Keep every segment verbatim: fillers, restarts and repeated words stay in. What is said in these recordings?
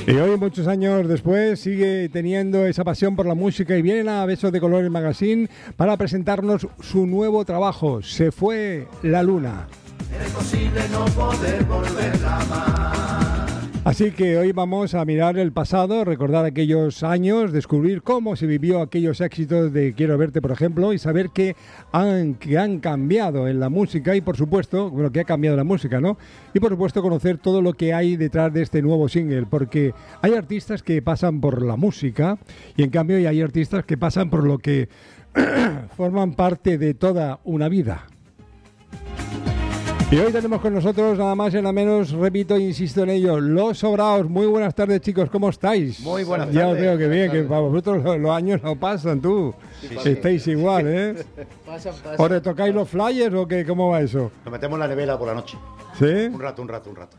Y hoy, muchos años después, sigue teniendo esa pasión por la música y viene a Besos de Colores Magazine para presentarnos su nuevo trabajo, Se fue la luna. Era imposible no poder volverla a amar. Así que hoy vamos a mirar el pasado, recordar aquellos años, descubrir cómo se vivió aquellos éxitos de Quiero verte, por ejemplo, y saber qué han, qué han cambiado en la música y, por supuesto, bueno, qué ha cambiado la música, ¿no? Y, por supuesto, conocer todo lo que hay detrás de este nuevo single, porque hay artistas que pasan por la música y, en cambio, hay artistas que pasan por lo que forman parte de toda una vida. Y hoy tenemos con nosotros nada más y nada menos, repito e insisto en ello, Los Sobraos. Muy buenas tardes, chicos, ¿cómo estáis? Muy buenas ya tardes. Ya os veo que bien, que para vosotros los, los años no pasan, tú. Sí, sí, Estáis sí. igual, ¿eh? Pasan, pasan. ¿Os retocáis los flyers o qué? ¿Cómo va eso? Nos metemos en la nevera por la noche. ¿Sí? Un rato, un rato, un rato.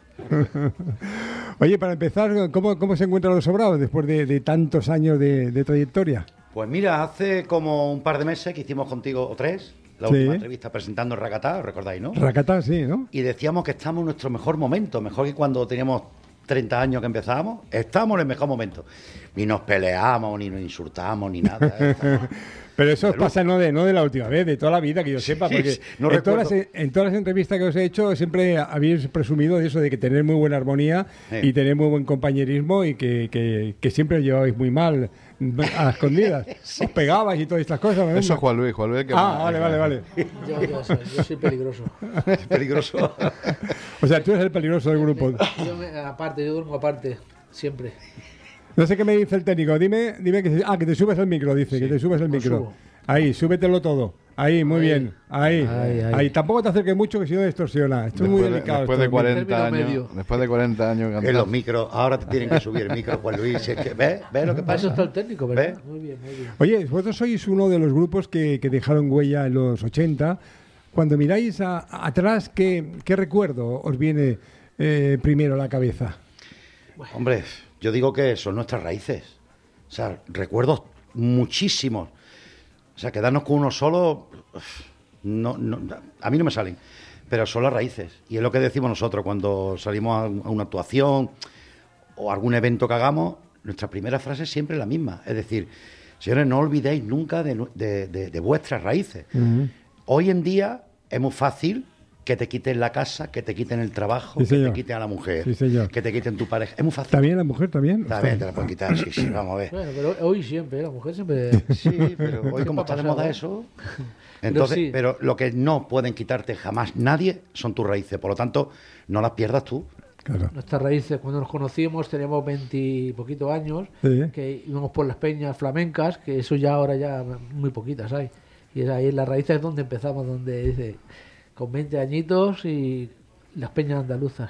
Oye, para empezar, ¿cómo, cómo se encuentran Los Sobraos después de, de tantos años de, de trayectoria? Pues mira, hace como un par de meses que hicimos contigo, o tres, la sí. última entrevista presentando Rakatá, ¿os recordáis, no? Rakatá, sí, ¿no? Y decíamos que estamos en nuestro mejor momento, mejor que cuando teníamos treinta años que empezábamos, estamos en el mejor momento. Ni nos peleamos, ni nos insultamos, ni nada. ¿eh? Pero eso os pasa no de, no de la última vez, de toda la vida que yo sepa, porque sí, no en, todas las, en todas las entrevistas que os he hecho siempre habéis presumido de eso, de que tener muy buena armonía sí. y tener muy buen compañerismo y que, que, que siempre os llevabais muy mal a escondidas. sí. Os pegabais y todas estas cosas. ¿no? Eso es Juan Luis, Juan Luis. Que ah, vale, vale, vale. Yo, yo, soy, yo soy peligroso. Peligroso. O sea, tú eres el peligroso del grupo. Yo me, aparte, yo duermo aparte, siempre. No sé qué me dice el técnico. Dime, dime que, ah, que te subes al micro, dice, sí, que te subes al micro. Subo. Ahí, súbetelo todo. Ahí, muy ahí. bien. Ahí. Ahí, ahí. Ahí. Tampoco te acerques mucho que si no distorsiona. Esto después es muy de, delicado. Después de cuarenta años. Medio. Después de cuarenta años cantando. En los micros, ahora te tienen que subir el micro, Juan Luis. Es que, ¿ves? ¿Ves lo que pasa? Eso está el técnico, ¿verdad? ¿Ves? Muy bien, muy bien. Oye, vosotros sois uno de los grupos que, que dejaron huella en los ochenta. Cuando miráis a, a, atrás, ¿qué, ¿qué recuerdo os viene eh, primero a la cabeza? Bueno. Hombre, yo digo que son nuestras raíces. O sea, recuerdos muchísimos. O sea, quedarnos con uno solo, no, no, a mí no me salen, pero son las raíces. Y es lo que decimos nosotros cuando salimos a una actuación o algún evento que hagamos, nuestra primera frase es siempre la misma. Es decir, señores, no olvidéis nunca de, de, de, de vuestras raíces. Uh-huh. Hoy en día es muy fácil que te quiten la casa, que te quiten el trabajo, sí, que te quiten a la mujer, sí, que te quiten tu pareja. Es muy fácil. ¿También la mujer también? También te la pueden quitar, sí, sí, vamos a ver. Bueno, pero hoy siempre, la mujer siempre... Sí, pero hoy como está de moda eso... Entonces, pero, sí. pero lo que no pueden quitarte jamás nadie son tus raíces. Por lo tanto, no las pierdas tú. Claro. Nuestras raíces, cuando nos conocimos, teníamos veinte poquitos años, sí. que íbamos por las peñas flamencas, que eso ya ahora ya muy poquitas hay. Y es ahí las raíces es donde empezamos, donde dice... con veinte añitos y las peñas andaluzas.